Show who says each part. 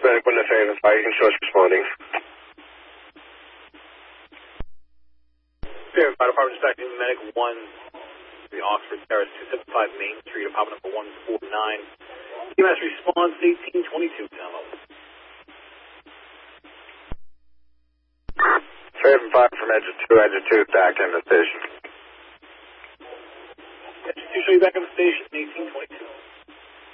Speaker 1: Medic 1 to Fairhaven Fire, you can show us responding.
Speaker 2: Fairhaven Fire Department dispatching Medic 1, the Oxford Terrace, 275 Main Street, apartment number 149. EMS response 1822, down low.
Speaker 1: Fairhaven Fire from Edge 2, back in the station.
Speaker 2: Edge 2, show you back on the station, 1822.